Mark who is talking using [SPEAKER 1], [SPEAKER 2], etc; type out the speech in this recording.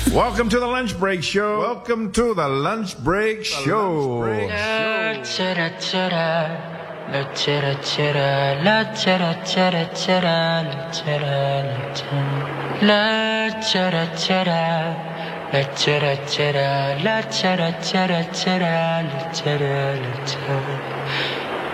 [SPEAKER 1] Welcome to the Lunch Break Show. Welcome to the Lunch Break Show.
[SPEAKER 2] La chera chera, la chera chera, la chera chera chera, la chera la chera chera, la chera chera, la chera chera chera, la chera chera.